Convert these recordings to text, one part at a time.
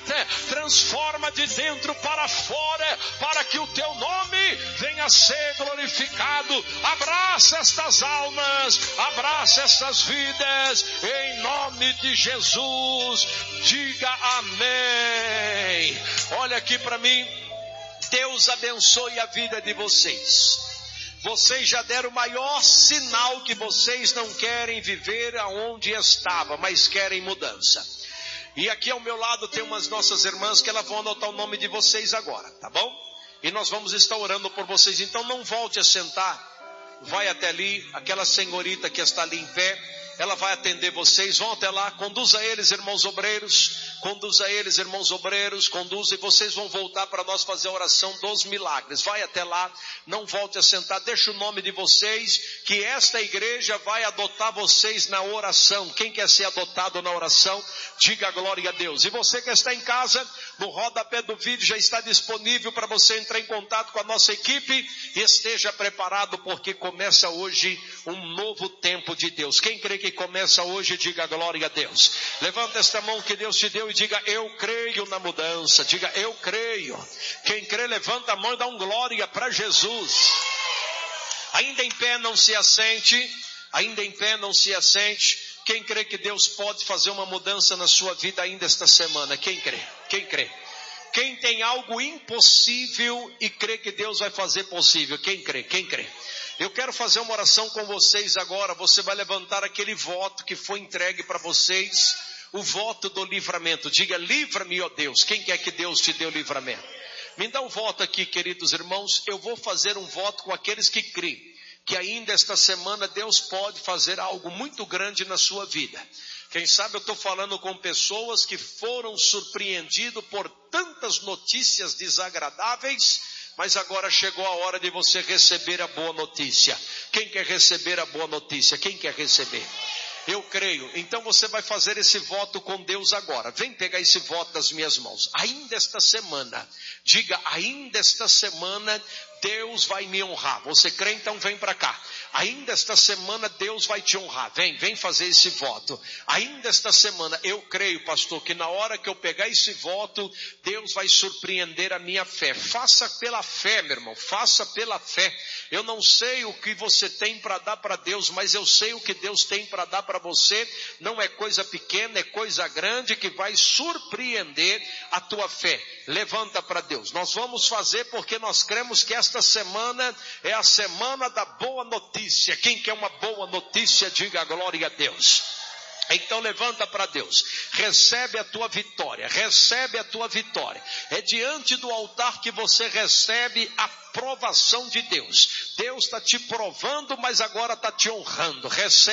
converte, transforma de dentro para fora, para que o teu nome venha a ser glorificado. Abraça estas almas, abraça estas vidas, em nome de Jesus. Diga amém. Olha aqui para mim. Deus abençoe a vida de vocês. Vocês já deram o maior sinal que vocês não querem viver aonde estava, mas querem mudança. E aqui ao meu lado tem umas nossas irmãs que elas vão anotar o nome de vocês agora, tá bom? E nós vamos estar orando por vocês. Então não volte a sentar. Vai até ali, aquela senhorita que está ali em pé, ela vai atender vocês. Vão até lá, conduza eles, irmãos obreiros. Conduza eles, irmãos obreiros, conduza, e vocês vão voltar para nós fazer a oração dos milagres. Vai até lá, não volte a sentar, deixa o nome de vocês, que esta igreja vai adotar vocês na oração. Quem quer ser adotado na oração, diga glória a Deus. E você que está em casa, no rodapé do vídeo já está disponível para você entrar em contato com a nossa equipe. Esteja preparado, porque começa hoje um novo tempo de Deus. Quem crê que começa hoje, diga glória a Deus. Levanta esta mão que Deus te deu e diga: eu creio na mudança. Diga: eu creio. Quem crê, levanta a mão e dá um glória para Jesus. Ainda em pé, não se assente. Ainda em pé, não se assente. Quem crê que Deus pode fazer uma mudança na sua vida ainda esta semana? Quem crê? Quem crê? Quem tem algo impossível e crê que Deus vai fazer possível? Quem crê? Quem crê? Eu quero fazer uma oração com vocês agora. Você vai levantar aquele voto que foi entregue para vocês, o voto do livramento. Diga: livra-me, ó Deus. Quem quer que Deus te dê o livramento? Me dá um voto aqui, queridos irmãos. Eu vou fazer um voto com aqueles que creem que ainda esta semana Deus pode fazer algo muito grande na sua vida. Quem sabe eu estou falando com pessoas que foram surpreendidas por tantas notícias desagradáveis, mas agora chegou a hora de você receber a boa notícia. Quem quer receber a boa notícia? Quem quer receber? Eu creio. Então você vai fazer esse voto com Deus agora. Vem pegar esse voto das minhas mãos. Ainda esta semana, diga: ainda esta semana Deus vai me honrar. Você crê? Então vem para cá. Ainda esta semana Deus vai te honrar. Vem fazer esse voto. Ainda esta semana, eu creio, pastor, que na hora que eu pegar esse voto, Deus vai surpreender a minha fé. Faça pela fé, meu irmão, faça pela fé. Eu não sei o que você tem para dar para Deus, mas eu sei o que Deus tem para dar para você. Não é coisa pequena, é coisa grande que vai surpreender a tua fé. Levanta para Deus. Nós vamos fazer porque nós cremos que esta semana é a semana da boa notícia. Quem quer uma boa notícia, diga glória a Deus. Então levanta para Deus, recebe a tua vitória, recebe a tua vitória. É diante do altar que você recebe a provação de Deus. Deus está te provando, mas agora está te honrando.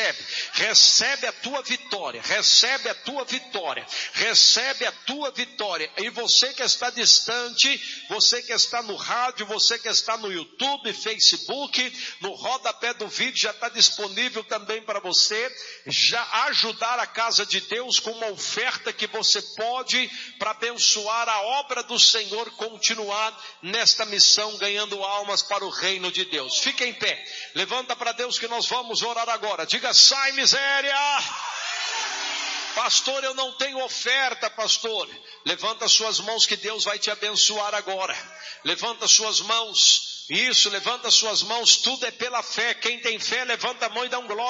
Recebe a tua vitória, recebe a tua vitória, recebe a tua vitória. E você que está distante, você que está no rádio, você que está no YouTube, Facebook, no rodapé do vídeo já está disponível também para você já ajudar a casa de Deus com uma oferta que você pode para abençoar a obra do Senhor, continuar nesta missão ganhando almas para o reino de Deus. Fica em pé, levanta para Deus que nós vamos orar agora. Diga: sai miséria. Pastor, eu não tenho oferta, pastor. Levanta suas mãos que Deus vai te abençoar agora. Levanta suas mãos. Isso, levanta suas mãos. Tudo é pela fé. Quem tem fé, levanta a mão e dá um glória.